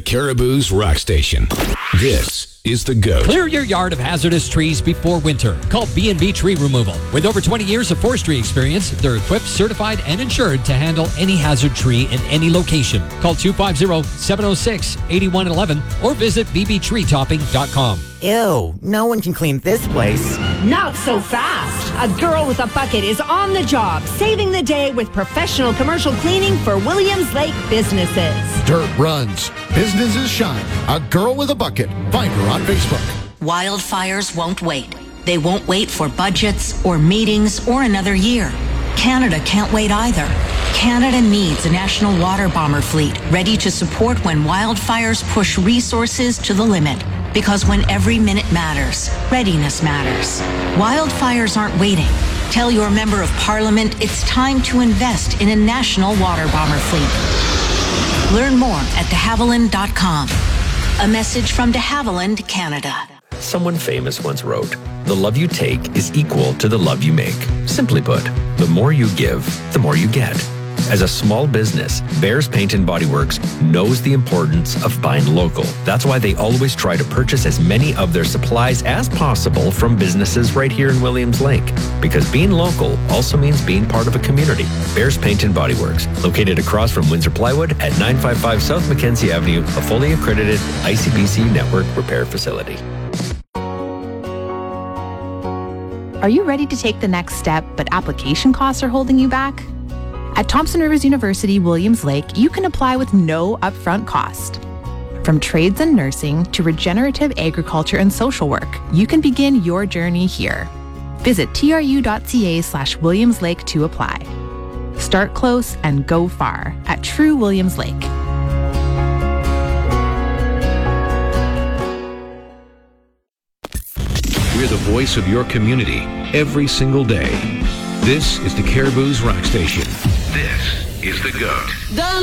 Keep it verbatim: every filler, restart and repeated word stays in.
Caribou's Rock Station. This is The Goat. Clear your yard of hazardous trees before winter. Call B and B Tree Removal. With over twenty years of forestry experience, they're equipped, certified, and insured to handle any hazard tree in any location. Call two five zero, seven zero six, eight one one one or visit b b tree topping dot com. Ew, no one can clean this place. Not so fast. A girl with a bucket is on the job, saving the day with professional commercial cleaning for Williams Lake businesses. Dirt runs. Businesses shine. A girl with a bucket. Find her on Facebook. Wildfires won't wait. They won't wait for budgets or meetings or another year. Canada can't wait either. Canada needs a national water bomber fleet ready to support when wildfires push resources to the limit. Because when every minute matters, readiness matters. Wildfires aren't waiting. Tell your member of parliament it's time to invest in a national water bomber fleet. Learn more at de havilland dot com. A message from de Havilland, Canada. Someone famous once wrote, "The love you take is equal to the love you make." Simply put, the more you give, the more you get. As a small business, Bears Paint and Body Works knows the importance of buying local. That's why they always try to purchase as many of their supplies as possible from businesses right here in Williams Lake. Because being local also means being part of a community. Bears Paint and Body Works, located across from Windsor Plywood at nine fifty-five South Mackenzie Avenue, a fully accredited I C B C network repair facility. Are you ready to take the next step, but application costs are holding you back? At Thompson Rivers University, Williams Lake, you can apply with no upfront cost. From trades and nursing to regenerative agriculture and social work, you can begin your journey here. Visit tru.ca slash Williams Lake to apply. Start close and go far at True Williams Lake. We're the voice of your community every single day. This is the Caribou's Rock Station. This is The Goat.